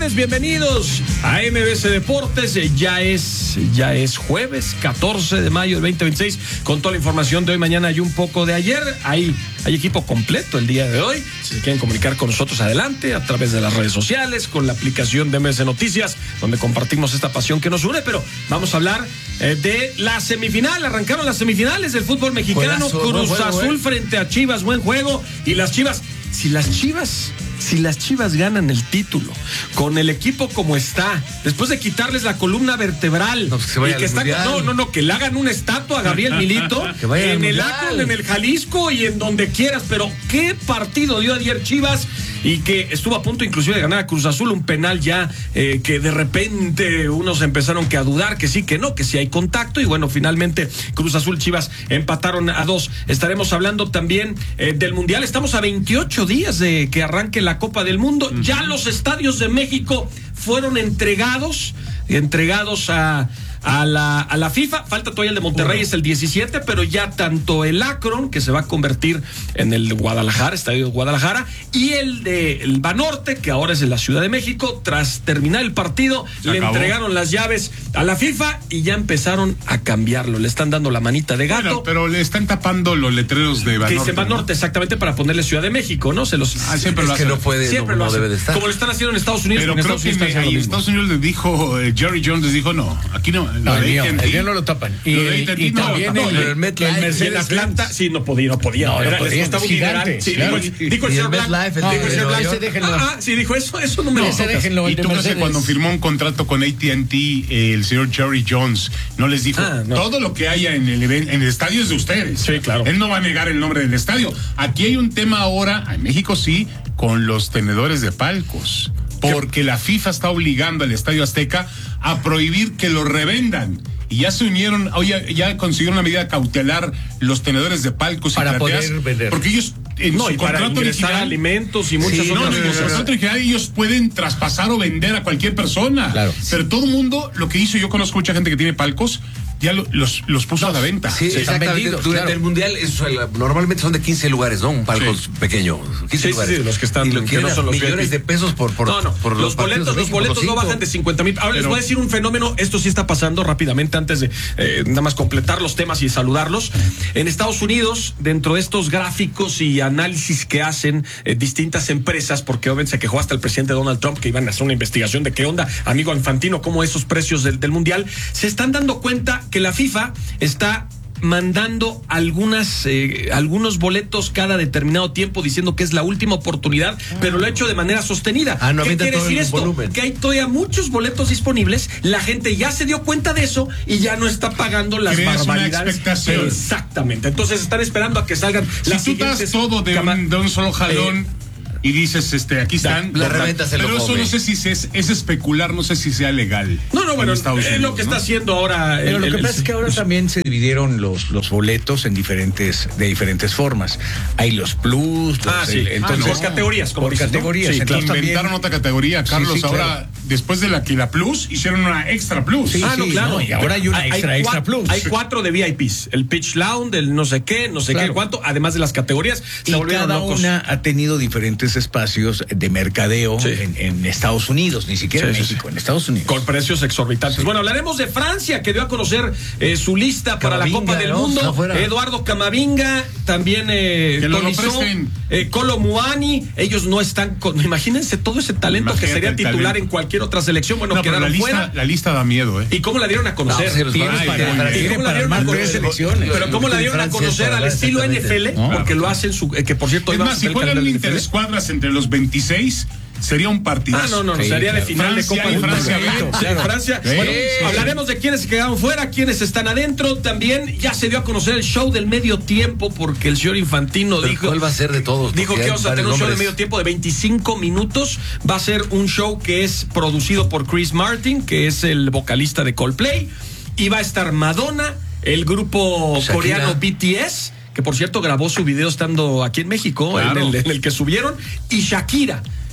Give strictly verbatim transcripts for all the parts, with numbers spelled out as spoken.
tardes, bienvenidos a M B C Deportes. Ya es, ya es jueves catorce de mayo del veinte veintiséis, con toda la información de hoy, mañana y un poco de ayer. Hay, hay equipo completo el día de hoy. Si se quieren comunicar con nosotros, adelante, a través de las redes sociales, con la aplicación de M B C Noticias, donde compartimos esta pasión que nos une. Pero vamos a hablar eh, de la semifinal. Arrancaron las semifinales del fútbol mexicano. Juegazo, Cruz juego, Azul eh. frente a Chivas, buen juego. Y las Chivas, si las Chivas... Si las Chivas ganan el título, con el equipo como está, después de quitarles la columna vertebral, no, pues que se vaya y que al está, mundial. no, no, no, que le hagan una estatua a Gabriel Milito que vaya en al el mundial. Akron, en el Jalisco y en donde quieras. Pero qué partido dio ayer Chivas, y que estuvo a punto inclusive de ganar a Cruz Azul, un penal ya eh, que de repente unos empezaron que a dudar que sí, que no, que sí hay contacto, y bueno, finalmente Cruz Azul, Chivas empataron a dos. Estaremos hablando también eh, del Mundial. Estamos a veintiocho días de que arranque la Copa del Mundo. Uh-huh. Ya los estadios de México fueron entregados, entregados a... A la, a la FIFA. Falta todavía el de Monterrey, uh-huh. Es el diecisiete, pero ya tanto el Akron, que se va a convertir en el Guadalajara, estadio de Guadalajara, y el de el Banorte, que ahora es en la Ciudad de México. Tras terminar el partido, se le acabó. Entregaron las llaves a la FIFA y ya empezaron a cambiarlo. Le están dando la manita de gato. Bueno, pero le están tapando los letreros de Banorte. Que dice Banorte, ¿no? Exactamente, para ponerle Ciudad de México, ¿no? Se los ah, siempre es lo que hacen. no puede, siempre no, lo no debe de estar. Como lo están haciendo en Estados Unidos. Pero en creo Estados que Unidos en Estados Unidos les dijo eh, Jerry Jones, les dijo no, aquí no. No, el mío, el mío no lo tapan. Y, lo de A T and T y no, también no, el, el el MetLife, Mercedes en Atlanta, sí, no podía, no podía. No, no Era, podía, estaba es un dineral. gigante, Sí, claro. dijo, dijo el Y señor el Blanc. MetLife, el No, de el Nueva Blanc York. se déjenlo. Ah, sí, dijo eso, eso no me No, lo ese tocas. déjenlo. Y tú crees que cuando firmó un contrato con A T and T, eh, el señor Jerry Jones no les dijo Ah, no. todo lo que haya en el evento, en el estadio es de ustedes. Sí, claro. Él no va a negar el nombre del estadio. Aquí hay un tema ahora, en México sí, con los tenedores de palcos. Porque la FIFA está obligando al Estadio Azteca a prohibir que lo revendan. Y ya se unieron, oye, ya consiguieron una medida cautelar los tenedores de palcos para y plateas, poder vender. porque ellos en No, su y para contrato ingresar original, alimentos y muchas sí, no, otras no, en su cosas. contrato original ellos pueden traspasar o vender a cualquier persona. Claro. Pero todo el mundo, lo que hizo, yo conozco mucha gente que tiene palcos, ya lo, los, los puso a la venta. Sí, Sí, están exactamente. vendidos, Durante claro. el mundial, eso, el- normalmente son de quince lugares, ¿no? Un palco Sí. pequeño. quince Sí, lugares. sí, sí, los que están- Y lo que quieren no a son los millones V I P. de pesos por, por, No, no, por los, partidos boletos, de los México, boletos por no cinco. bajan de cincuenta mil. Ahora Pero- les voy a decir un fenómeno, esto sí está pasando rápidamente antes de eh, nada más completar los temas y saludarlos. En Estados Unidos, dentro de estos gráficos y análisis que hacen eh, distintas empresas, porque obviamente se quejó hasta el presidente Donald Trump que iban a hacer una investigación de qué onda, amigo Infantino, cómo esos precios del, del mundial, se están dando cuenta que la FIFA está mandando algunas eh, algunos boletos cada determinado tiempo, diciendo que es la última oportunidad, ah. pero lo ha hecho de manera sostenida. Ah, no, ¿Qué quiere todo decir el esto? volumen. Que hay todavía muchos boletos disponibles, la gente ya se dio cuenta de eso y ya no está pagando las Creas una barbaridades. expectación. Exactamente. Entonces están esperando a que salgan Si las tú das siguientes todo de cama- un, de un solo jalón Eh, y dices, este, aquí están. la reventa se lo Pero eso come. no sé si es, es especular, no sé si sea legal. No, no, bueno, en Estados es lo Unidos, que ¿no? está haciendo ahora. Pero el- lo que el- pasa es que ahora también se dividieron los, los boletos en diferentes, de diferentes formas. Hay los plus, los, Ah, sí. el- Ah, entonces, por categorías, como por dices, ¿no? categorías. Sí, entonces Inventaron también- otra categoría, Carlos. Sí, sí, ahora, claro. después de la que la Plus, hicieron una extra Plus. Sí, Ah, no, sí, claro. no, y ahora hay una extra, extra cua- plus. Hay cuatro de V I Ps. El Pitch Lounge, el no sé qué, no sé Claro. qué, cuánto, además de las categorías. Y Se volvieron cada locos. una ha tenido diferentes espacios de mercadeo Sí. en, en Estados Unidos, ni siquiera Sí, en sí, México, en Estados Unidos. Con precios exorbitantes. Sí. Bueno, hablaremos de Francia, que dio a conocer eh, su lista para la Camavinga, Copa del ¿no? Mundo. Está fuera. Eduardo Camavinga, también eh, Que lo Tolisso, presten. eh, Kolo Muani. Ellos no están con. Imagínense todo ese talento Imagínate que sería el titular talento. en cualquier otra selección. Bueno, No, pero quedaron la lista, fuera. la lista da miedo, ¿eh? ¿Y cómo la dieron a conocer? No, sí, los Tienes Ay, para, para- para, ¿Y tiene cómo la para dieron a armar conocer? tres selecciones. Pero cómo la dieron a Francia, conocer al Francia, estilo N F L, exactamente. porque lo hacen su, eh, que por cierto Es iba más, a si ver el juegan calendario de N F L. interescuadras entre los veintiséis, sería un partidazo. Ah, no, no, no, Sí, sería de claro. final de Francia Copa y del Mundo. Francia, Sí, claro. Francia. Sí, Bueno, sí. hablaremos de quienes se quedaron fuera, quienes están adentro. También ya se dio a conocer el show del medio tiempo, porque el señor Infantino Pero dijo. ¿cuál va a ser de todos? Dijo Porque que hay vamos a tener un varios show de nombres. medio tiempo de veinticinco minutos. Va a ser un show que es producido por Chris Martin, que es el vocalista de Coldplay. Y va a estar Madonna, el grupo Shakira. coreano B T S, que por cierto grabó su video estando aquí en México, Claro. en, el, en el que subieron, y Shakira.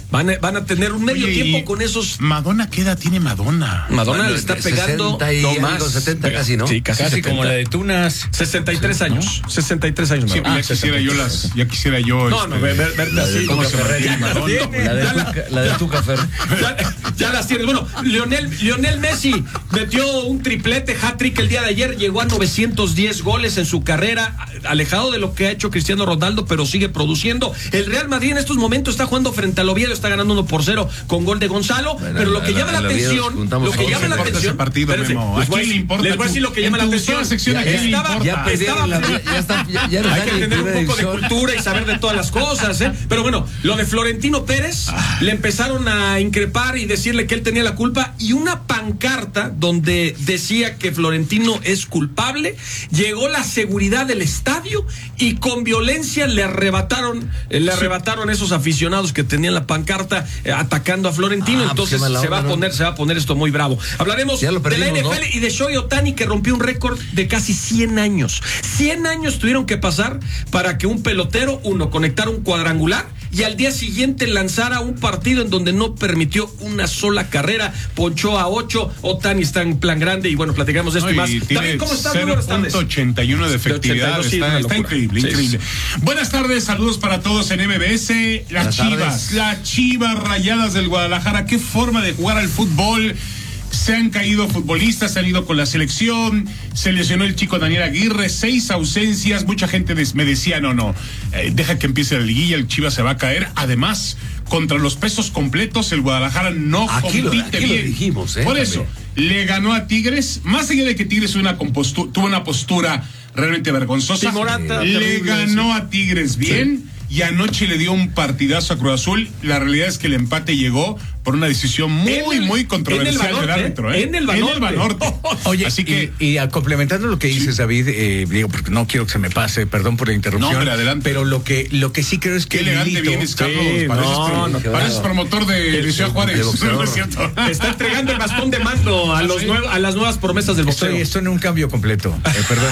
Van a, van a tener un medio Oye, tiempo y con esos. Madonna, ¿qué edad tiene Madonna? Madonna Bueno, le está entre pegando sesenta y no algo, más. setenta casi, ¿no? Sí, casi, Casi setenta. como la de Tunas. sesenta y tres años. sesenta y tres años. Sí, Madonna. ya quisiera yo las, ya quisiera yo. No, este, no, ver, ver, verte así. ¿Cómo se Ferrer, mantiene ya las Madonna? tiene. La de Ya la- Tuca, la de Tuca Fer. Ya, ya las tienes. Bueno, Lionel, Lionel Messi metió un triplete, hat-trick el día de ayer, llegó a novecientos diez goles en su carrera, alejado de lo que ha hecho Cristiano Ronaldo, pero sigue produciendo. El Real Madrid en estos momentos está jugando frente al Oviedo, está ganando uno por cero con gol de Gonzalo, Bueno, pero lo que la- llama la la Oviedo atención, juntamos lo que todos. llama la No importa atención, ese partido, espérense, Memo. les ¿A voy a quién le decir- importa les voy a tu- decir lo que en llama la tu atención. sola sección, ¿a quién le Estaba- importa? Ya perdieron la, estaba- ya, ya está, ya, ya no Hay están que en tener un primera poco de división. cultura y saber de todas las cosas, ¿eh? Pero bueno, lo de Florentino Pérez, le empezaron a increpar y decirle que él tenía la culpa, y una pancarta donde decía que Florentino es culpable. Llegó la seguridad del estadio y con violencia le arrebataron, eh, le arrebataron esos aficionados que tenían la pancarta eh, atacando a Florentino. Ah, pues Entonces qué mala se va a onda, ¿no? poner, se va a poner esto muy bravo. Hablaremos Ya lo de la perdimos, N F L ¿no? y de Shohei Ohtani, que rompió un récord de casi cien años. cien años tuvieron que pasar para que un pelotero, uno, conectara un cuadrangular y al día siguiente lanzara un partido en donde no permitió una sola carrera, ponchó a ocho. Ohtani está en plan grande y bueno, platicamos de esto No, y más. y tiene David, ¿cómo estás? Muy buenas tardes. cero punto ochenta y uno de efectividad. ochenta y dos, sí, está, una está locura. increíble, Sí, increíble. Buenas tardes, saludos para todos en M B S. Las Buenas Chivas, tardes. las Chivas Rayadas del Guadalajara. Qué forma de jugar al fútbol. Se han caído futbolistas, se han ido con la selección, se lesionó el chico Daniel Aguirre, seis ausencias, mucha gente des- me decía, no, no, eh, deja que empiece la liguilla, el Chivas se va a caer. Además, contra los pesos completos, el Guadalajara no Aquí lo- compite aquí lo bien. dijimos, ¿eh? Por También. eso, le ganó a Tigres, más allá de que Tigres tuvo una, compostu- tuvo una postura realmente vergonzosa, Sí, Morata, le terrible, ganó a Tigres bien. Y anoche le dio un partidazo a Cruz Azul. La realidad es que el empate llegó por una decisión muy, En el- muy en controversial el Banorte, del árbitro. ¿eh? en el Banorte. Banorte. Oye, Así que, y, y a- complementando lo que dices, David, eh, digo, porque no quiero que se me pase, perdón por la interrupción. No, hombre, adelante. Pero lo que, lo que sí creo es qué que elegante Milito- vienes, Carlos. Sí, pareces, no, pro- no, pareces claro. promotor de, de Ciudad Juárez. de boxeador. No es cierto. Está entregando el bastón de mando a, ¿Ah, los sí? nue- a las nuevas promesas del boxeo. Estoy, estoy en un cambio completo. Eh, perdón.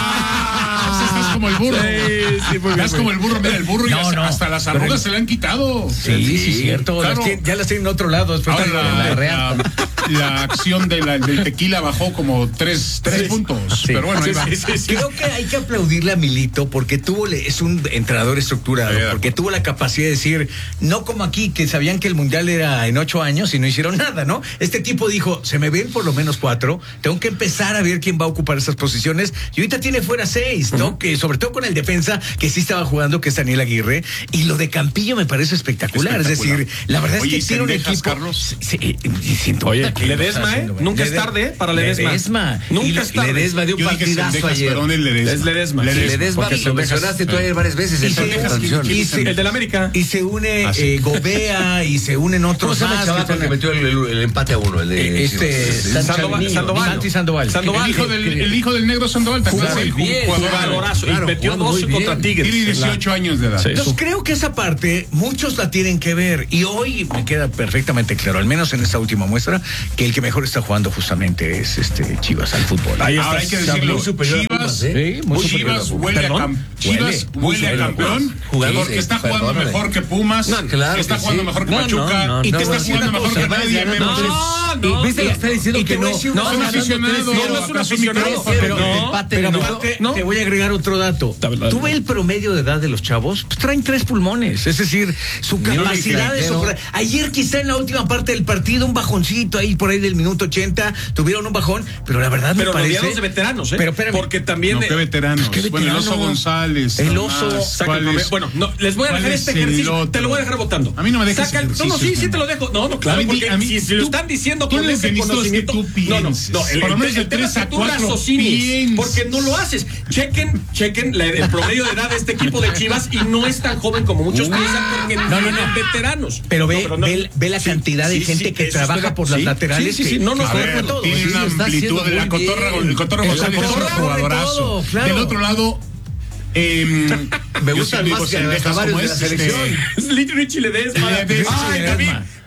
Ah, estás como el burro. Sí, sí, muy bien, Estás muy como el burro. Mira, el burro No, ya se- no. hasta las Pero- arrugas se le han quitado. Sí, sí, cierto. claro. Las tiene- ya las tienen en otro lado. Después Ahora están- la, la- la acción de la- del tequila bajó como tres, tres Sí. puntos. Sí. Pero bueno, ahí Sí, va. sí, sí, sí. Creo que hay que aplaudirle a Milito porque tuvo, le- es un entrenador estructurado, Sí, de porque tuvo la capacidad de decir, no como aquí, que sabían que el mundial era en ocho años y no hicieron nada, ¿no? Este tipo dijo, se me ven por lo menos cuatro, tengo que empezar a ver quién va a ocupar esas posiciones, y ahorita tiene fuera seis, ¿no? Que sobre todo con el defensa que sí estaba jugando, que es Daniel Aguirre, y lo de Campillo me parece espectacular, Espectacular. es decir, la verdad Oye, es ¿y que tiene un Cendejas, equipo... Carlos? Sí, sí, y sin duda Oye, que lo Ledesma, está haciendo ¿eh? bien. Nunca es Lede- tarde, ¿eh? Para Ledesma. Ledesma. Nunca Y es tarde. Ledesma dio un Yo dije partidazo Cendejas, ayer. perdón, el Ledesma. Es Ledesma. Ledesma, Porque lo Cendejas- mencionaste tú ayer varias veces. Y El se- torneo de expansión. y se- El del América. Y se une Ah, sí. eh, Gobea y se unen ¿Cómo otros se llama más. el chavaco que que metió el, el- el empate a uno? El de, Eh, este, Chivas? Sandoval, Sandoval. Santi Sandoval. Sandoval. El hijo, del, el hijo del negro Sandoval, ¿te acuerdas? Jugaba El bien, jugador- Jugadorazo. Claro, y metió jugando muy doce bien. contra Tigres. Tiene dieciocho años de edad. Sí. Entonces creo que esa parte muchos la tienen que ver y hoy me queda perfectamente claro, al menos en esta última muestra, que el que mejor está jugando justamente es este Chivas al fútbol. Ahí Ahora está. hay que decirlo, muy superior a Chivas, Pumas, ¿eh? Sí, muy Chivas superior a Pumas. huele a, ¿Perdón? cam- Chivas Huele, muy huele a superior a campeón, Pumas. Jugando, porque sí, está jugando perdóname. mejor que Pumas, No, claro está que jugando sí. mejor que No, Pachuca, no, no, y no, te está no, jugando no, mejor no, que no, nadie. no, Memo. no, No, Y no. viste que está diciendo y que te voy a no. decir No, una son cosa, aficionados, no, no es un pero su aficionado, micrófono, pero pero- no. empate Pero no. aparte, no. te voy a agregar otro dato. La verdad, Tú ves el promedio de edad de los chavos, pues traen tres pulmones. Es decir, su Ni un capacidad de extranjero. soplar. Ayer quizá en la última parte del partido, un bajoncito ahí por ahí del minuto ochenta, tuvieron un bajón, pero la verdad Pero me parece... rodeados de veteranos, ¿eh? Pero espérame. Porque también. No, eh, qué veteranos. Pues, qué Bueno, el veterano. Oso González. El nada Oso, más. saca el ¿Cuál promedio. es? Bueno, no, les voy a ¿Cuál dejar es este el ejercicio. otro? Te lo voy a dejar votando. A mí no me dejes Saca el- No, no, sí, ejercicios, sí te Memo. lo dejo. No, no, claro, A mí- porque a mí- si, si lo tú- están diciendo tú con lo ese que necesitas es que conocimiento. tú No, no, pienses. no. El, Por lo el- menos de el tema tres es que a tú cuatro raciocines, pienses. porque no lo haces. Chequen, chequen la- el promedio de edad de este equipo de Chivas y no es tan joven como muchos piensan porque No, no, no. tienen veteranos. Pero ve, No, no. ve, ve la Sí, cantidad de sí, gente sí, que eso trabaja estoy- por las sí, laterales. Sí, sí, sí. que- No, no, A corre ver, todo. tiene Sí, una lo está amplitud de la haciendo muy cotorra, bien. el cotorro El González es un Cotorra corre jugadorazo. todo, claro. Del otro lado, eh, Me yo gustan siempre más digo que Cendejas, varios ¿cómo de la es? selección. Este, Es Little Richie Ledesma. Ledesma, Ay, Ledesma. David. Es que Bien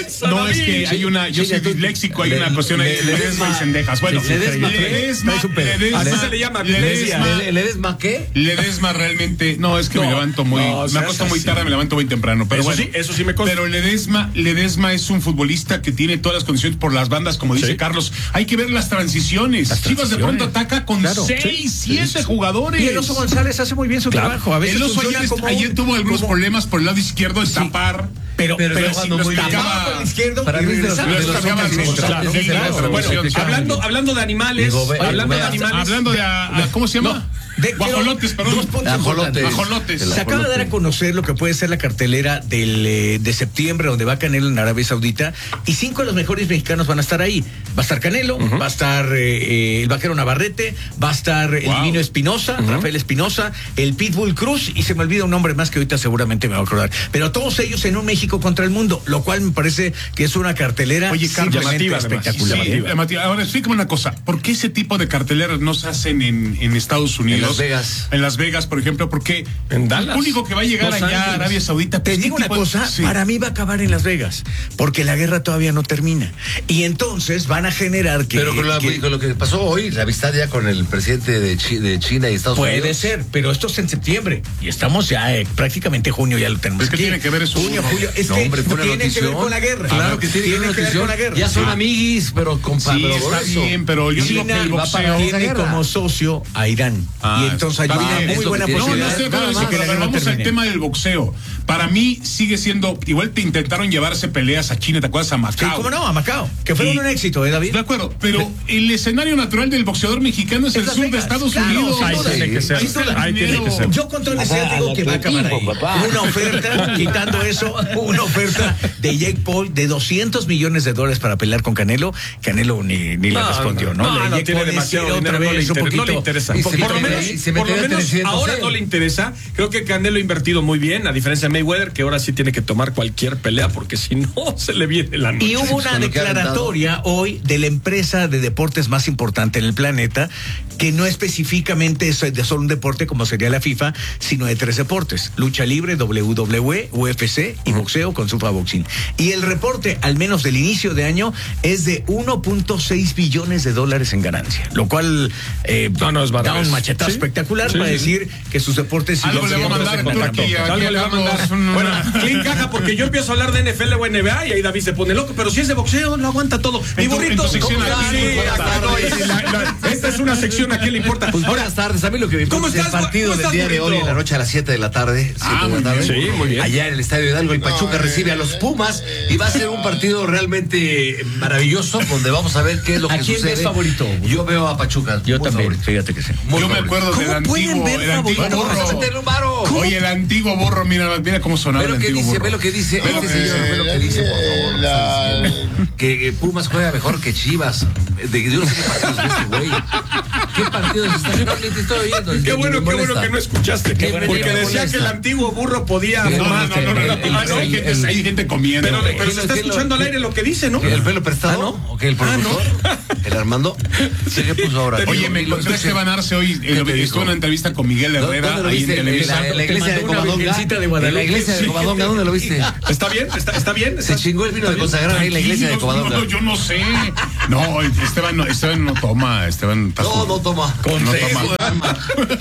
bolsa, No, David. es que hay una, yo Sí, soy tú- disléxico, hay le- una cuestión ahí, le- Ledesma y Cendejas. Bueno, sí, Ledesma, Ledesma, traes un pedo. Ledesma, Así se le llama, Ledesma, ¿Le, le, Ledesma qué? Ledesma realmente, no, es que me No, levanto muy, no, me seas acuesto muy así. tarde, me levanto muy temprano, pero Eso bueno. sí, eso sí me consta. Pero Ledesma, Ledesma es un futbolista que tiene todas las condiciones por las bandas, como dice Sí. Carlos. Hay que ver las transiciones. Las Chivas de transiciones. pronto ataca con Claro, seis, sí, siete sí, sí. jugadores. Y el Oso González hace muy bien su Claro. trabajo. A veces El Oso funciona ayer, como ayer un- tuvo algunos como- problemas por el lado izquierdo de tapar. Pero, Pero pero, está si jugando los muy bien. tapaba por el izquierdo Para y mí es de los- regresaba, de los estaba que llaman bien. centrales. Claro, Sí, claro. claro. Bueno, Revolución. hablando, hablando de animales, Digo, ve- hablando de vea, animales. Hablando de, a- a- ¿cómo se llama? No. De- Guajolotes, quiero- perdón. dos puntos Ajolotes. importantes. Ajolotes. El Se acaba de dar a conocer lo que puede ser la cartelera del, eh, de septiembre, donde va Canelo en Arabia Saudita, y cinco de los mejores mexicanos van a estar ahí. Va a estar Canelo, va a estar eh, eh, el Vaquero Navarrete, va a estar el Wow. Divino Espinosa, Rafael Espinosa, el Pitbull Cruz, y se me olvida un nombre más que ahorita seguramente me va a acordar. Pero todos ellos en un México contra el mundo, lo cual me parece que es una cartelera Oye, Carlos, simplemente llamativa, además. espectacular. Sí, llamativa. Ahora, explícame una cosa. ¿Por qué ese tipo de carteleras no se hacen en, en Estados Unidos? En Las Vegas. En Las Vegas, por ejemplo, porque En Dallas. el público que va a llegar Los allá a Ángeles. Arabia Saudita... Te pues, ¿qué digo una tipo de- cosa, Sí. para mí va a acabar en Las Vegas, porque la guerra todavía no termina. Y entonces van a generar que... Pero con, la- que- con lo que pasó hoy, la amistad ya con el presidente de, Chi- de China y Estados puede Unidos. ser, pero esto es en septiembre y estamos ya eh, prácticamente junio, ya lo tenemos. ¿Pero qué aquí. tiene que ver eso? Junio, julio, es No, que hombre, fue una tiene que ver notición. con la guerra. Claro que tiene, tiene que ver notición. con la guerra. Ya son Sí. amiguis, pero compa, Sí, pero está grueso. bien, pero yo digo que China el va para boxeo... esa tiene guerra. como socio a Irán. Ah, y entonces hay está una bien, es muy lo buena que tiene No, no posibilidad estoy hablando de de eso, que pero la guerra vamos al termine. tema del boxeo. Para mí sigue siendo, igual te intentaron llevarse peleas a China, ¿te acuerdas? A Sí, Macao. cómo no, a Macao, que fueron Y- un éxito, ¿eh, David? De acuerdo, pero el escenario natural del boxeador mexicano es, Es el Las sur de Vegas, Estados claro, Unidos. ahí tiene que ser. Ahí está el Ahí tiene dinero. que ser. Yo con todo el deseo digo que va a acabar ahí. Una oferta, quitando eso, una oferta de Jake Paul de doscientos millones de dólares para pelear con Canelo. Canelo ni, ni le No, respondió, ¿no? no, Le- no Jake tiene Paul demasiado decía dinero, otra no le vez un inter- no le poquito- interesa. un Y se poquito Por lo metería- menos, y se por lo metería menos trescientos, ahora ¿eh? no le interesa. Creo que Canelo ha invertido muy bien, a diferencia de Mayweather, que ahora sí tiene que tomar cualquier pelea, porque si no, se le viene la noche. Y hubo una Con lo que ha declaratoria hoy de la empresa de deportes más importante en el planeta, que no específicamente es de solo un deporte como sería la FIFA, sino de tres deportes: lucha libre, W W E, U F C y boxeo con Sufa Boxing. Y el reporte, al menos del inicio de año, es de uno punto seis billones de dólares en ganancia, lo cual eh, No, no, es da barato. un machetazo Sí. espectacular Sí, para sí, sí. decir que sus deportes Algo siguen le va a siendo mandar en Turquía, contacto. aquí Algo le va a mandar. Carlos, una- Bueno, clean caja, porque yo empiezo a hablar de N F L o N B A y ahí David se pone loco, pero si es de boxeo, lo aguanta todo. Mi En tu- burrito, en tu sección ¿cómo aquí, estás? Sí, buenas acá no, tardes. y la- la- esta es una sección, ¿a quién le importa? Pues Ahora, buenas tardes, a mí lo que me importa ¿Cómo es el estás, partido ¿cómo del estás, día de hoy burrito? en la noche a las siete de la tarde. Ah, siete de muy la tarde. bien. Sí, muy bien. Allá en el Estadio Hidalgo, el Pachuca recibe a los Pumas y va a ser un partido realmente maravilloso donde vamos a ver qué es lo ¿A que quién sucede. ves favorito? Yo veo a Pachuca. Yo muy también, favorito. fíjate que sí. Muy Yo me favorito. acuerdo del ¿Cómo pueden antiguo, ver el antiguo favorito? Bueno, vamos a borro. meterle un varo. Oye, el antiguo borro, mira, mira cómo sonaba Ve lo el que antiguo dice, borro. ve lo que dice. Ve lo Este que señor, dice. ve lo que dice, por favor. La- Que, que Pumas juega mejor que Chivas. De, yo no sé qué partidos ves, este güey. ¿Qué partidos están? No, ni te estoy oyendo. qué ni bueno, me qué bueno molesta. que no escuchaste. Qué bueno Porque que me decía molesta. que el antiguo burro podía No, no, tomar. No, no, no, no, El- no, no, hay, gente, el- hay gente comiendo. Pero, güey. pero se está ¿Quién lo- escuchando al aire lo que dice, ¿no? ¿Que ¿El pelo prestado? Ah, ¿no? ¿O que el productor? ¿El Armando? ¿Sí, ¿Qué puso ahora? Oye, me encontré a Esteban Arce hoy, ¿Qué te estuve dijo? en una entrevista con Miguel ¿Dó- Herrera ¿Dónde lo ahí en viste? ¿En Televisa. la, en la iglesia de Te mandó una Covadonga? virgencita de ¿En la Guadalupe? iglesia de Sí. Covadonga dónde lo viste? ¿Está bien? ¿Está, está bien? Se ¿Está- chingó el vino de consagrar ahí en la iglesia de Tranquilos, Covadonga. no, yo no sé. No, Esteban no, Esteban no toma, Esteban está No, jugando. no toma. No toma.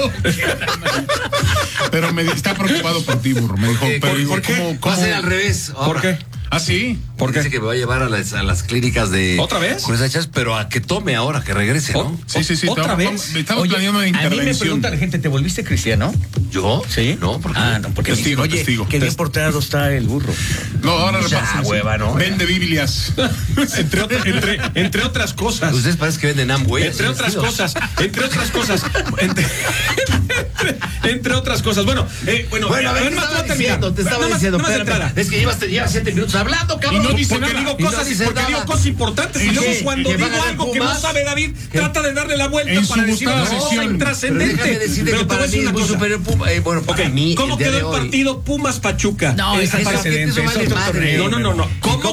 Pero me está preocupado por ti, burro. Me dijo, Eh, pero ¿por- digo, ¿por qué? ¿cómo, Va cómo? a ser al revés. ¿Por qué? ¿Ah, sí? ¿Por qué? Dice que me va a llevar a las, a las clínicas de... ¿Otra vez? Con esas chas, pero a que tome ahora, que regrese, ¿no? Sí, sí, sí. ¿Otra estamos- vez? vamos- Estamos Oye, planeando una a mí me intervención. pregunta la gente, ¿te volviste cristiano? ¿Yo? ¿Sí? No, porque... Ah, no, porque Testigo, dicen, oye, testigo. qué bien Test- portado está el burro. No, ahora Ya, repasamos. hueva, ¿no? Vende Biblias. entre, ot- entre, entre otras cosas. Ustedes parece que venden Amway. Entre así otras vestidos. cosas, entre otras cosas, entre, entre, entre otras cosas. Bueno, eh, bueno, Bueno, a ver, ¿qué nada más estaba para terminar. diciendo? Te estaba Nada más- diciendo, nada más de espérame, entrada. es que llevas, llevas siete minutos hablando, cabrón. Y no dice Porque nada. digo Y no cosas, dice porque nada. digo cosas importantes y ¿Y luego qué? cuando ¿Y que digo va a ganar algo que no Pumas? sabe David, ¿Qué? trata de darle la vuelta En para su decir una gustada cosa sección. intrascendente. Pero déjame decirte Pero que te voy a para decir mí es una muy cosa. superior Puma. Eh, bueno, para Ok, mí, ¿cómo el día quedó de el hoy. partido Pumas Pachuca? No, Eh, es para- antecedente, eso es vale otro madre. torneo. No, no, no, no. ¿Y cómo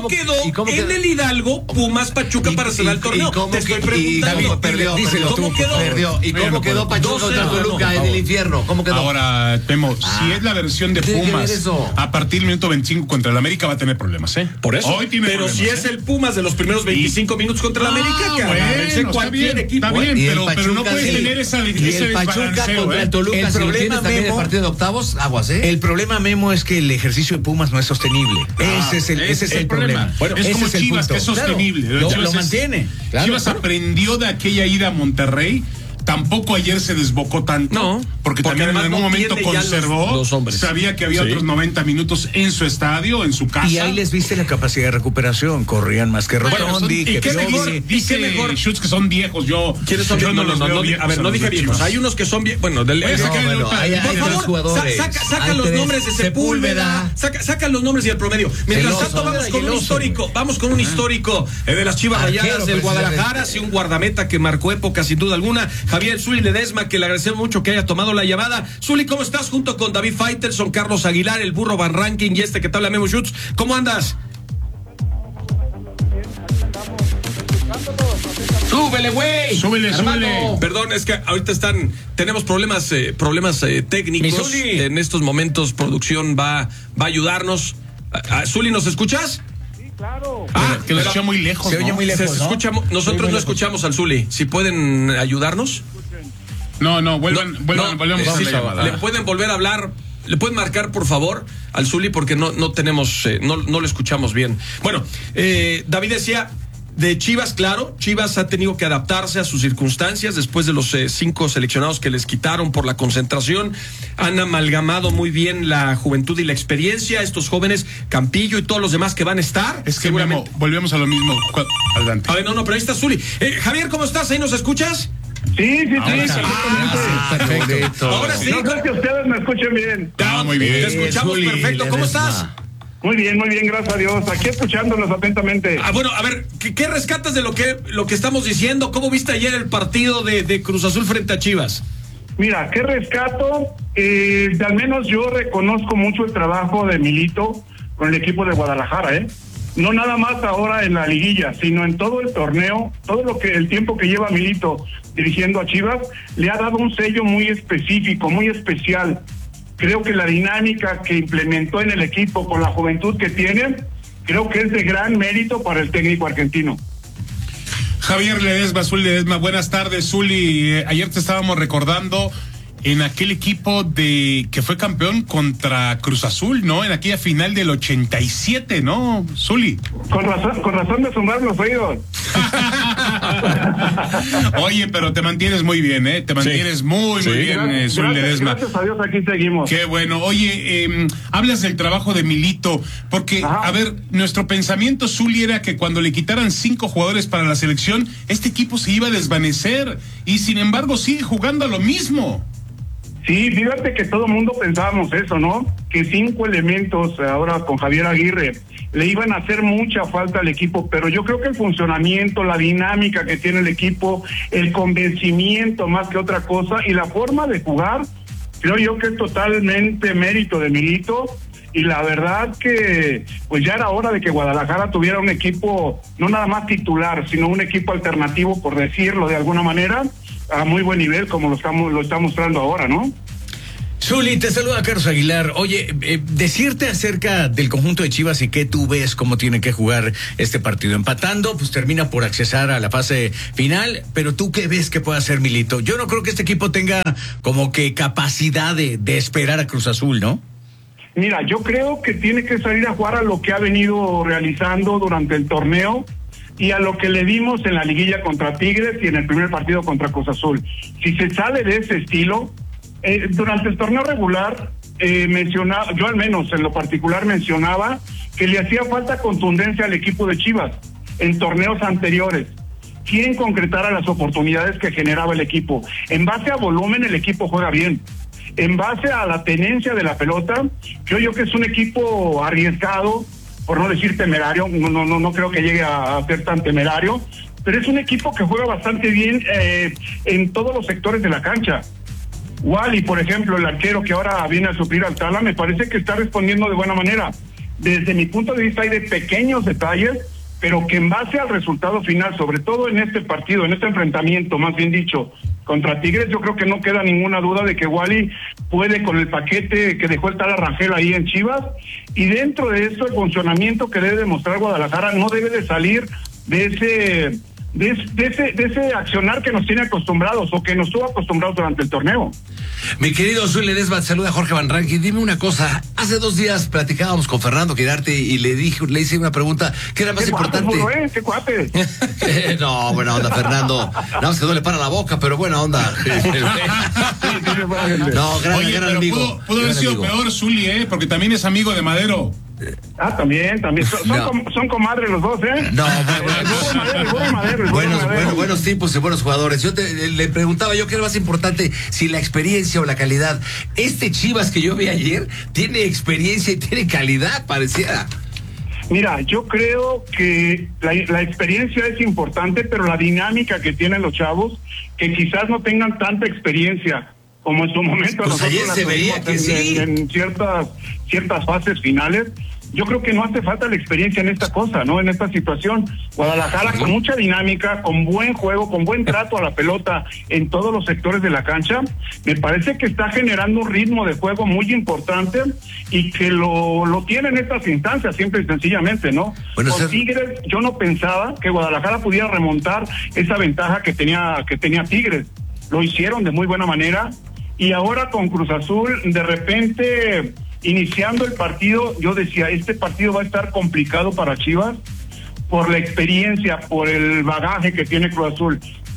cómo, quedó ¿y cómo en quedó? el Hidalgo Pumas Pachuca Y- para cerrar el y- torneo? y cómo Te estoy que- preguntando. y- David, perdió, Díselo, perdió, ¿cómo quedó? Perdió. ¿Y cómo Bueno, quedó pues, Pachuca contra doce, Toluca no, en por el infierno? ¿Cómo quedó? Ahora, Temo, Ah. si es la versión de Tiene que ver Pumas, eso. a partir del minuto veinticinco contra el América va a tener problemas, ¿eh? Por eso. Hoy tiene pero problemas, si es ¿eh? el Pumas de los primeros veinticinco minutos contra el Ah, América, que bueno, agárrense está cualquier bien, equipo. está ¿eh? bien. Y el pero- pero no puedes sí. tener esa- Y ese el Pachuca desbalanceo, contra ¿eh? Toluca, El si lo problema, tienes también en el Memo, partido de octavos, aguas, ¿eh? El problema, Memo, es que el ejercicio de Pumas no es sostenible. Ah, ese es el, ese es el problema. Bueno, es ese como el Chivas, punto. que es sostenible. Claro, lo, Chivas lo es- mantiene. Claro, Chivas claro. aprendió de aquella ida a Monterrey. Tampoco ayer se desbocó tanto. No, porque, porque también en además algún no momento tiene ya conservó. los- los hombres. Sabía que había Sí. otros noventa minutos en su estadio, en su casa. Y ahí les viste la capacidad de recuperación. Corrían más que Bueno, son- Rotondi, ¿y que qué Piovi. mejor? Dice, ¿Y qué dice mejor? Schutz que son viejos. Yo, ¿Quiénes son yo viejos? No, no, los no, veo no, viejos a ver, a no los dije de viejos. Chivas. Hay unos que son bien, bueno, del Voy a el- sacar No, el- bueno, hay- hay por dos favor, jugadores. sa- saca, saca Hay los tres. nombres de Sepúlveda, Sepúlveda. saca, saca los nombres y el promedio. Mientras Oso. tanto, vamos con un El Oso, histórico, vamos con un histórico eh, de las Chivas Arquero, Rayadas del precisamente. Guadalajara, sí, un guardameta que marcó época sin duda alguna, Javier Zuli Ledesma, que le agradecemos mucho que haya tomado la llamada. Zuli, ¿cómo estás? Junto con David Faitelson, Carlos Aguilar, el Burro Van Ranking y este que te habla Memo Schutz. ¿Cómo andas? Súbele, güey. Súbele, Armando. súbele. Perdón, es que ahorita están, tenemos problemas, eh, problemas eh, técnicos. Mi Zuli. En estos momentos producción va, va a ayudarnos. Ah, ah, Zuli, ¿nos escuchas? Claro. Ah, que lo pero escucha muy lejos. se oye ¿no? muy lejos. se ¿no? escucha, mu- nosotros no escuchamos al Zuli. Si pueden ayudarnos. No, no, vuelvan, No, vuelvan, no, volvemos eh, a sí, la llamada. le pueden volver a hablar. ¿Le pueden marcar, por favor, al Zuli? Porque no, no tenemos, eh, no, no lo escuchamos bien. Bueno, eh, David decía, de Chivas, claro, Chivas ha tenido que adaptarse a sus circunstancias después de los eh, cinco seleccionados que les quitaron por la concentración. Han amalgamado muy bien la juventud y la experiencia. Estos jóvenes, Campillo y todos los demás que van a estar. Es que Memo, volvemos a lo mismo. Cu- Adelante. A ver, no, no, pero ahí está Zuli. Eh, Javier, ¿cómo estás? ¿Ahí nos escuchas? Sí, sí, sí. Ahora sí. perfectamente. Perfecto. Ahora sí. No sé si ustedes me escuchen bien. Ah, muy bien. Te escuchamos Zuli perfecto. ¿Cómo Ledesma. estás? Muy bien, muy bien, gracias a Dios. Aquí escuchándolos atentamente. Ah, bueno, a ver, ¿qué, qué rescatas de lo que, lo que estamos diciendo? ¿Cómo viste ayer el partido de, de Cruz Azul frente a Chivas? Mira, ¿qué rescato? Eh, al menos yo reconozco mucho el trabajo de Milito con el equipo de Guadalajara, ¿eh? No nada más ahora en la liguilla, sino en todo el torneo, todo lo que el tiempo que lleva Milito dirigiendo a Chivas, le ha dado un sello muy específico, muy especial. Creo que la dinámica que implementó en el equipo con la juventud que tiene, creo que es de gran mérito para el técnico argentino. Javier Ledesma, Zuli Ledesma, buenas tardes, Zuli. Eh, ayer te estábamos recordando en aquel equipo de que fue campeón contra Cruz Azul, ¿no? En aquella final del ochenta y siete, ¿no, Zuli? Con razón, con razón de asombrar los oídos. Oye, pero te mantienes muy bien, ¿eh? Te mantienes Sí. muy, muy Sí. bien, eh, Zuli gracias, Ledesma. gracias a Dios aquí seguimos. Qué bueno. Oye, eh, hablas del trabajo de Milito, porque, Ajá. a ver, nuestro pensamiento, Zuli, era que cuando le quitaran cinco jugadores para la selección, este equipo se iba a desvanecer, y sin embargo sigue jugando a lo mismo. Sí, fíjate que todo el mundo pensábamos eso, ¿no? Que cinco elementos ahora con Javier Aguirre le iban a hacer mucha falta al equipo, pero yo creo que el funcionamiento, la dinámica que tiene el equipo, el convencimiento más que otra cosa y la forma de jugar, creo yo que es totalmente mérito de Milito. Y la verdad que pues ya era hora de que Guadalajara tuviera un equipo no nada más titular, sino un equipo alternativo, por decirlo de alguna manera, a muy buen nivel como lo estamos lo está mostrando ahora, ¿no? Zuli, te saluda Carlos Aguilar. Oye, eh, decirte acerca del conjunto de Chivas y qué tú ves cómo tiene que jugar este partido. Empatando, pues termina por accesar a la fase final, pero tú qué ves que puede hacer Milito. Yo no creo que este equipo tenga como que capacidad de, de esperar a Cruz Azul, ¿no? Mira, yo creo que tiene que salir a jugar a lo que ha venido realizando durante el torneo y a lo que le dimos en la liguilla contra Tigres y en el primer partido contra Cruz Azul. Si se sale de ese estilo, eh, durante el torneo regular, eh, mencionaba, yo al menos en lo particular mencionaba que le hacía falta contundencia al equipo de Chivas en torneos anteriores. Quien concretara las oportunidades que generaba el equipo. En base a volumen, el equipo juega bien. En base a la tenencia de la pelota, creo yo que es un equipo arriesgado, por no decir temerario, no no no, no creo que llegue a, a ser tan temerario, pero es un equipo que juega bastante bien eh, en todos los sectores de la cancha. Wally, por ejemplo, el arquero que ahora viene a suplir al Tala, me parece que está respondiendo de buena manera. desde mi punto de vista hay de pequeños detalles, pero que en base al resultado final, sobre todo en este partido, en este enfrentamiento, más bien dicho, contra Tigres, yo creo que no queda ninguna duda de que Wally puede con el paquete que dejó el tal Rangel ahí en Chivas, y dentro de eso el funcionamiento que debe demostrar Guadalajara no debe de salir de ese de, de ese de ese accionar que nos tiene acostumbrados o que nos tuvo acostumbrados durante el torneo. Mi querido Zuli Ledesma, saluda a Jorge Van Rankin. Dime una cosa, hace dos días platicábamos con Fernando Quirarte y le dije, le hice una pregunta que era más ¿Qué importante. Cuate, ¿eh? ¿Qué cuate? Eh, no, buena onda, Fernando. Nada más que no le para la boca, pero buena onda. No, gran, Oye, gran pero amigo. pudo, pudo haber gran sido amigo. peor Zuli, ¿eh? Porque también es amigo de Madero. Ah, también, también. Son, No. son, com- son comadres los dos, ¿eh? No, El bueno, Burro Madero, el Burro Madero, el Burro buenos, Madero. buenos, buenos tipos y buenos jugadores. Yo te, le preguntaba yo qué era más importante, si la experiencia o la calidad. Este Chivas que yo vi ayer tiene experiencia y tiene calidad, pareciera. Mira, yo creo que la, la experiencia es importante, pero la dinámica que tienen los chavos, que quizás no tengan tanta experiencia como en su momento Pues nosotros ayer la se veía tuvimos que en, sí. en, en ciertas ciertas fases finales. Yo creo que no hace falta la experiencia en esta cosa, ¿no? En esta situación. Guadalajara con mucha dinámica, con buen juego, con buen trato a la pelota en todos los sectores de la cancha, me parece que está generando un ritmo de juego muy importante y que lo, lo tiene en estas instancias, simple y sencillamente, ¿no? Bueno, con ser... Tigres, yo no pensaba que Guadalajara pudiera remontar esa ventaja que tenía, que tenía Tigres. Lo hicieron de muy buena manera y ahora con Cruz Azul, de repente... Iniciando el partido, yo decía, este partido va a estar complicado para Chivas por la experiencia, por el bagaje que tiene Cruz Azul,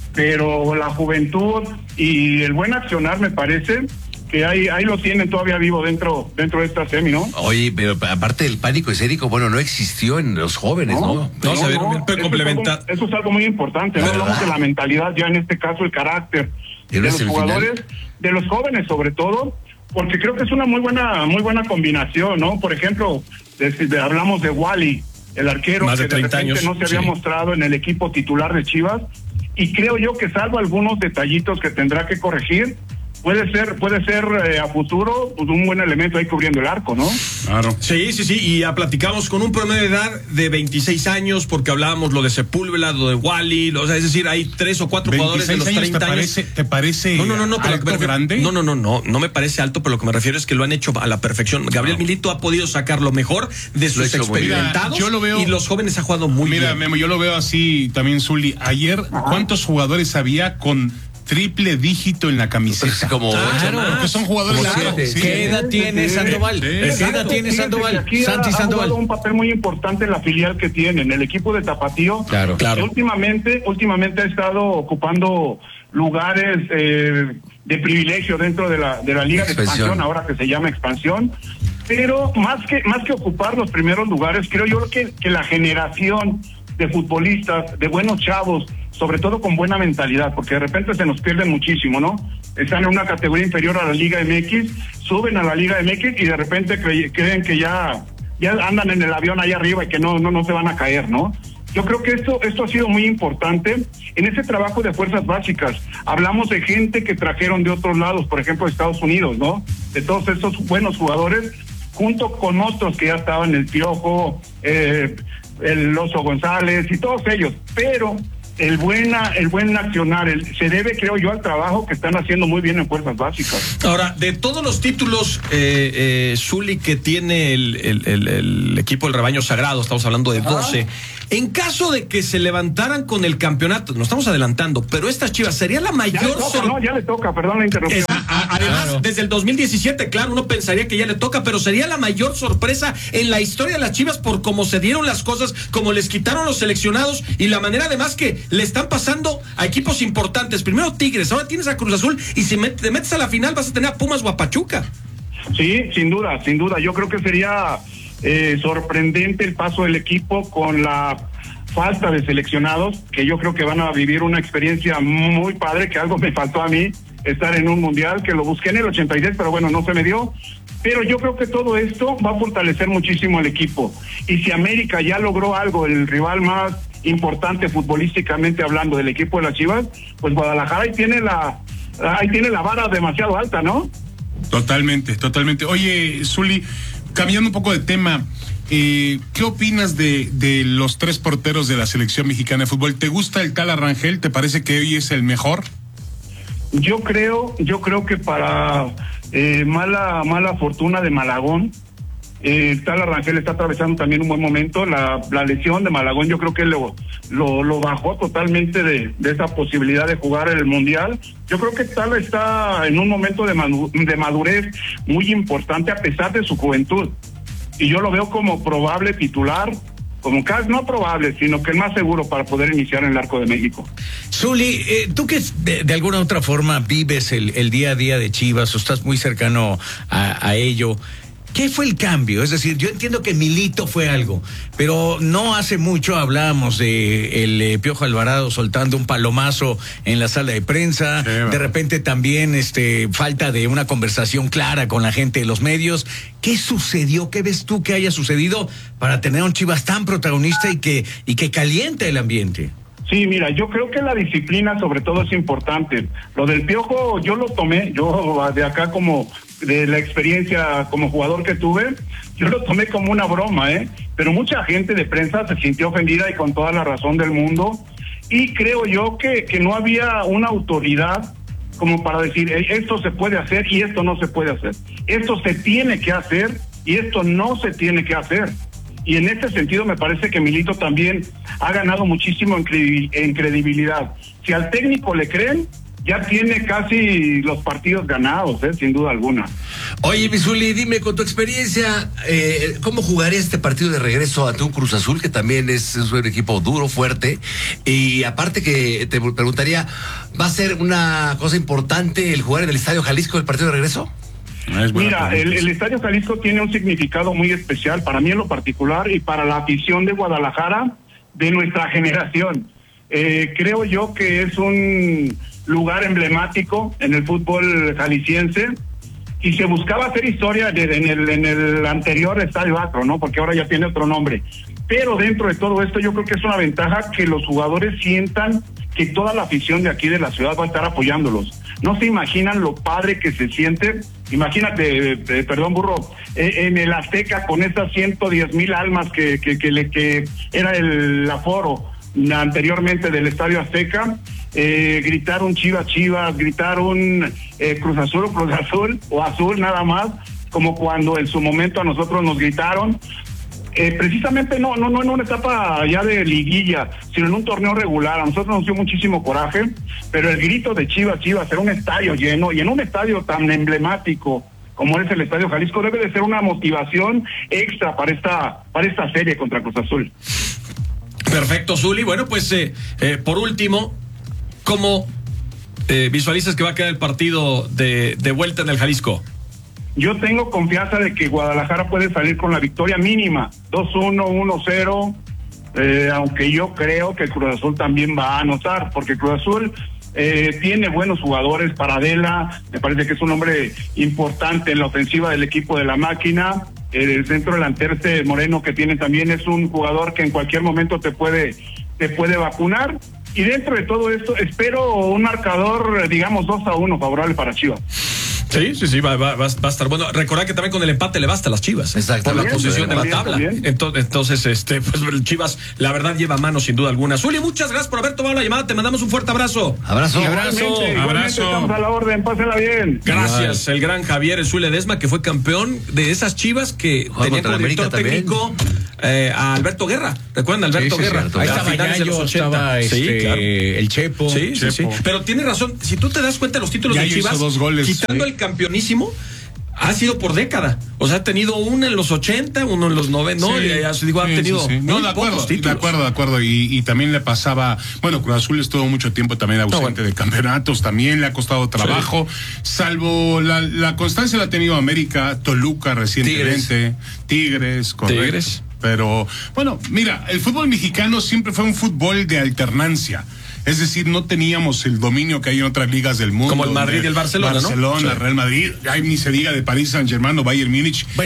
pero la juventud y el buen accionar me parece que ahí, ahí lo tienen todavía vivo dentro, dentro de esta semi, ¿no? Oye, pero aparte del pánico escénico, bueno, no existió en los jóvenes, ¿no? No, no, se ve bien eso, complementar. es algo, eso es algo muy importante, ¿no? Hablamos de la mentalidad, ya en este caso el carácter ¿Y de los semifinal? jugadores, de los jóvenes sobre todo, porque creo que es una muy buena muy buena combinación, ¿no? Por ejemplo, de, de, hablamos de Wally, el arquero Más de que de treinta repente años, no se había sí. mostrado en el equipo titular de Chivas, y creo yo que salvo algunos detallitos que tendrá que corregir, puede ser puede ser eh, a futuro pues, un buen elemento ahí cubriendo el arco, ¿no? Claro. Sí, sí, sí, y ya platicamos con un promedio de edad de veintiséis años, porque hablábamos lo de Sepúlveda, lo de Wally, lo, o sea, es decir, hay tres o cuatro jugadores de los años, treinta ¿te años. parece, ¿Te parece No, no, no, no, pero lo que me alto, refiero- grande? No, no, no, no, no me parece alto, pero lo que me refiero es que lo han hecho a la perfección. Gabriel No. Milito ha podido sacar lo mejor de Lo sus ha hecho muy bien. experimentados. Mira, yo lo veo- y los jóvenes ha jugado muy Mira, bien. Memo, yo lo veo así también, Zuli. Ayer, ¿cuántos jugadores había con triple dígito en la camiseta? Pues como Claro, ocho, ¿no? Porque son jugadores Como claro, siete. sí. ¿Qué edad tiene sí, Sandoval? sí. ¿Qué Exacto, edad tiene fíjate Sandoval? que aquí ha- Santi ha Sandoval. jugado un papel muy importante en la filial que tienen, el equipo de Tapatío. Claro. Claro. Que últimamente, últimamente ha estado ocupando lugares eh, de privilegio dentro de la de la Liga Expansión. de Expansión, ahora que se llama Expansión. Pero más que más que ocupar los primeros lugares, creo yo que, que la generación de futbolistas, de buenos chavos, sobre todo con buena mentalidad, porque de repente se nos pierden muchísimo, ¿no? Están en una categoría inferior a la Liga M X, suben a la Liga M X y de repente cre- creen que ya, ya andan en el avión allá arriba y que no, no, no se van a caer, ¿no? Yo creo que esto, esto ha sido muy importante en ese trabajo de fuerzas básicas. Hablamos de gente que trajeron de otros lados, por ejemplo, de Estados Unidos, ¿no? De todos estos buenos jugadores, junto con otros que ya estaban, el Piojo, eh, el Oso González y todos ellos, pero el buena el buen accionar el, se debe, creo yo, al trabajo que están haciendo muy bien en fuerzas básicas. Ahora, de todos los títulos, eh, eh, Zuli, que tiene el, el, el, el equipo del Rebaño Sagrado, estamos hablando de doce, en caso de que se levantaran con el campeonato, nos estamos adelantando, pero estas Chivas sería la Ya le mayor toca, sor- ¿no? Ya le toca, perdón la interrupción. Es- a- a- además, Claro. desde el dos mil diecisiete, claro, uno pensaría que ya le toca, pero sería la mayor sorpresa en la historia de las Chivas por cómo se dieron las cosas, cómo les quitaron los seleccionados y la manera además que le están pasando a equipos importantes. Primero Tigres, ahora tienes a Cruz Azul y si met- te metes a la final vas a tener a Pumas o a Pachuca. Sí, sin duda, sin duda. Yo creo que sería eh, sorprendente el paso del equipo con la falta de seleccionados, que yo creo que van a vivir una experiencia muy padre, que algo me faltó a mí, estar en un mundial, que lo busqué en el ochenta y seis, pero bueno, no se me dio. Pero yo creo que todo esto va a fortalecer muchísimo al equipo. Y si América ya logró algo, el rival más importante futbolísticamente hablando del equipo de las Chivas, pues Guadalajara ahí tiene la, ahí tiene la vara demasiado alta, ¿no? Totalmente, totalmente. Oye, Zuli, cambiando un poco de tema, Eh, ¿Qué opinas de, de los tres porteros de la selección mexicana de fútbol? ¿Te gusta el tal Arrangel? ¿Te parece que hoy es el mejor? Yo creo, yo creo que para eh, mala, mala fortuna de Malagón, eh, tal Arrangel está atravesando también un buen momento. La, la lesión de Malagón yo creo que lo, lo, lo bajó totalmente de, de esa posibilidad de jugar el Mundial. Yo creo que tal está en un momento de, madu de madurez muy importante a pesar de su juventud. Y yo lo veo como probable titular, como casi no probable, sino que el más seguro para poder iniciar en el Arco de México. Zuli, eh, tú que de, de alguna u otra forma vives el, el día a día de Chivas o estás muy cercano a, a ello, ¿qué fue el cambio? Es decir, yo entiendo que Milito fue algo, pero no hace mucho hablábamos de el eh, Piojo Alvarado soltando un palomazo en la sala de prensa, sí, de repente también este falta de una conversación clara con la gente de los medios. ¿Qué sucedió? ¿Qué ves tú que haya sucedido para tener a un Chivas tan protagonista y que, y que caliente el ambiente? Sí, mira, yo creo que la disciplina sobre todo es importante. Lo del Piojo yo lo tomé, yo de acá como de la experiencia como jugador que tuve, yo lo tomé como una broma, ¿eh? Pero mucha gente de prensa se sintió ofendida y con toda la razón del mundo. Y creo yo que, que no había una autoridad como para decir, esto se puede hacer y esto no se puede hacer. Esto se tiene que hacer y esto no se tiene que hacer. Y en este sentido me parece que Milito también ha ganado muchísimo en, credi en credibilidad. Si al técnico le creen, ya tiene casi los partidos ganados, ¿eh? Sin duda alguna. Oye, mi Zuli, dime, con tu experiencia, eh, ¿cómo jugaría este partido de regreso ante un Cruz Azul, que también es, es un equipo duro, fuerte? Y aparte que te preguntaría, ¿va a ser una cosa importante el jugar en el Estadio Jalisco el partido de regreso? Mira, el, el Estadio Jalisco tiene un significado muy especial para mí en lo particular y para la afición de Guadalajara de nuestra generación. Eh, creo yo que es un lugar emblemático en el fútbol jalisciense y se buscaba hacer historia de, en, el, en el anterior Estadio Akron, ¿no? Porque ahora ya tiene otro nombre. Pero dentro de todo esto yo creo que es una ventaja que los jugadores sientan que toda la afición de aquí de la ciudad va a estar apoyándolos. No se imaginan lo padre que se siente. Imagínate, eh, perdón burro, eh, en el Azteca con esas ciento diez mil almas que, que, que, le, que era el aforo anteriormente del Estadio Azteca, eh, gritar un Chivas Chivas, gritar un eh, Cruz Azul o Cruz Azul o Azul nada más, como cuando en su momento a nosotros nos gritaron. Eh, precisamente no, no, no en una etapa ya de liguilla, sino en un torneo regular. A nosotros nos dio muchísimo coraje, pero el grito de Chivas, Chivas, en un estadio lleno y en un estadio tan emblemático como es el Estadio Jalisco, debe de ser una motivación extra para esta, para esta serie contra Cruz Azul. Perfecto, Zuli. Bueno, pues eh, eh, por último, ¿cómo eh, visualizas que va a quedar el partido de, de vuelta en el Jalisco? Yo tengo confianza de que Guadalajara puede salir con la victoria mínima, dos uno, uno cero, eh, aunque yo creo que el Cruz Azul también va a anotar, porque Cruz Azul eh, tiene buenos jugadores. Paradela, me parece que es un hombre importante en la ofensiva del equipo de la máquina. El centro delantero este Moreno que tiene también es un jugador que en cualquier momento te puede, te puede vacunar. Y dentro de todo esto espero un marcador, digamos, dos a uno favorable para Chivas. Sí, sí, sí, va, va, va a estar bueno. Recordad que también con el empate le basta a las Chivas. Exacto. Por la También, posición de la también, tabla. también. Entonces, entonces, este, pues el Chivas, la verdad, lleva mano sin duda alguna. Zuli, muchas gracias por haber tomado la llamada. Te mandamos un fuerte abrazo. Abrazo. Abrazo. Igualmente, igualmente abrazo. estamos a la orden, pásela bien. Gracias, el gran Javier Zuli Ledesma, que fue campeón de esas Chivas que Juega tenía contra como la director América técnico eh, a Alberto Guerra. ¿Recuerdan a Alberto Sí, sí, Guerra? cierto. Ahí A estaba finales de los Yayo, ochenta. estaba Sí, este, claro. el Chepo. Sí, sí, sí. Chepo. Pero tienes razón, si tú te das cuenta de los títulos Yayo de Chivas, hizo dos goles, quitando sí. el campeonísimo, ha sido por década. O sea, ha tenido uno en los ochenta, uno en los noventa, no, Sí, ya, ya, digo, ha sí, tenido sí, sí. No, muy de acuerdo, pocos de títulos. acuerdo, de acuerdo. Y, y también le pasaba, bueno, Cruz Azul estuvo mucho tiempo también ausente No, bueno. de campeonatos, también le ha costado trabajo, salvo la, la constancia la ha tenido América, Toluca recientemente, Tigres, Tigres, correcto. Tigres. Pero, bueno, mira, el fútbol mexicano siempre fue un fútbol de alternancia. Es decir, no teníamos el dominio que hay en otras ligas del mundo. Como el Madrid y el Barcelona, ¿no? Barcelona, Sí. Real Madrid, ay, ni se diga de París Saint-Germain o Bayern Múnich.